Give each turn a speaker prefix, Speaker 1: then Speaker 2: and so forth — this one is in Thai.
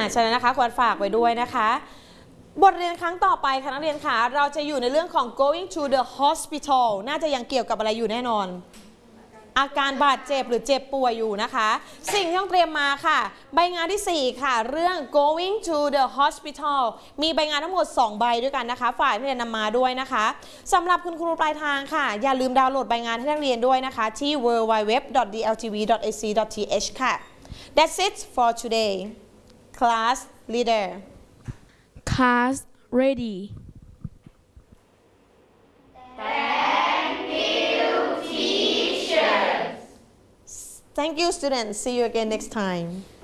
Speaker 1: ฉะนั้นนะคะควรฝากไว้ด้วยนะคะบทเรียนครั้งต่อไปค่ะนักเรียนค่ะเราจะอยู่ในเรื่องของ going to the hospital น่าจะยังเกี่ยวกับอะไรอยู่แน่นอนอาการบาดเจ็บหรือเจ็บป่วยอยู่นะคะสิ่งที่ต้องเตรียมมาค่ะใบงานที่4ค่ะเรื่อง going to the hospital มีใบงานทั้งหมด2ใบด้วยกันนะคะฝ่ายที่เรียนนำมาด้วยนะคะสำหรับคุณครูปลายทางค่ะอย่าลืมดาวน์โหลดใบงานให้นักเรียนด้วยนะคะที่ www.dltv.ac.th ค่ะ That's it for today class leader
Speaker 2: Class ready.
Speaker 1: Thank you students see you again next time